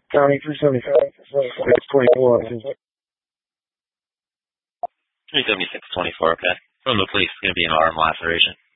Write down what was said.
County 376-24. 376-24, okay. From the police, it's going to be an arm laceration.